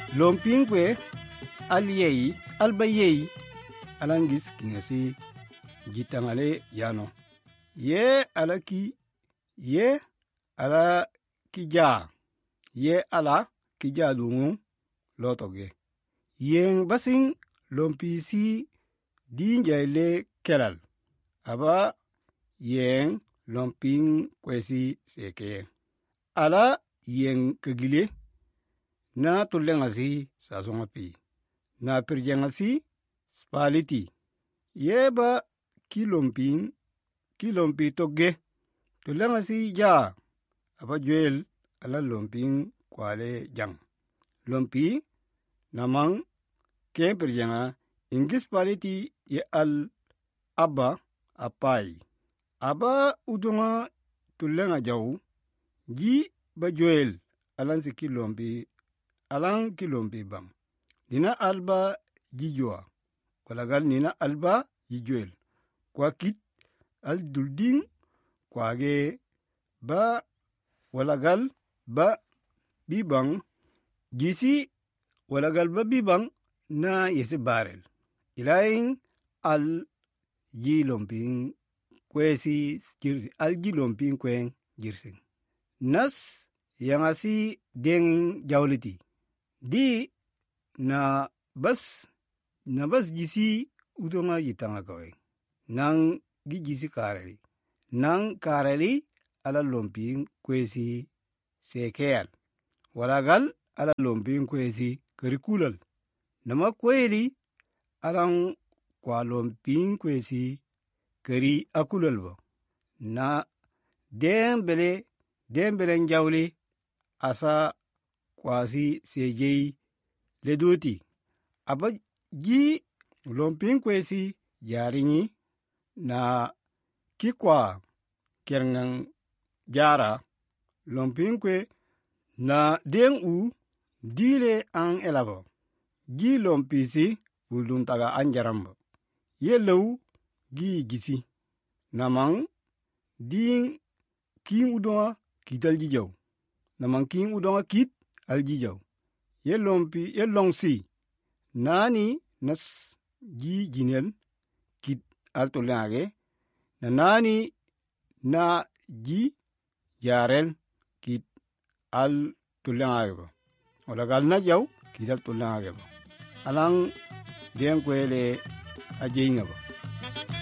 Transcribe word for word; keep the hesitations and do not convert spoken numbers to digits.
lompingwe aliyei albayei alangis kingasi jitangale yano ye alaki ye ala kija ye ala kija lungu lotoge yeng basing lompisi dinjaile kelal aba yeng lomping kwesi seke ala yeng kegile na tulengasi sasongapi na pirjengasi spaliti yeba kilomping kilompi toge tulengasi ja aba juel ala lomping kwale jang lompi namang ken pirjenga ingis paliti ye al abba apai aba udunga tulenga jaw ji ba juel alan si kilompi alan kilompi bang nina alba jijwa walagal nina alba jijuel kwa kit al dulding kwage ba walagal ba bibang gisi walagal ba bibang na yesi barel ilaing al jilomping kwesi jirsi al jilomping kwen jirsin nas yangasi dengin jawliti di na bas na bas gisi udonga yitanga kawe nang gi gisi kareli nang kareli ala lomping kwesi sekel walagal ala lomping kwesi kurikulal nama kweli alang kwa lomping kwesi kari akulal bo na dembele dembele njawli asa kwasi sejei ledoti aba ji lomping kwesi yaringi na kikwa kerngang jara lomping kwe na dengu dile ang elabo gi lompisi uldun taga anjarambo yellow gi gisi namang ding king udonga kital jijaw namang king udonga kit aljijaw yelompi yelongsi nani nas gi jinel kit altolage na nani na ji yarel kit al tulangage wala gal na jaw kit al tulangage alang den kwele ajinga ba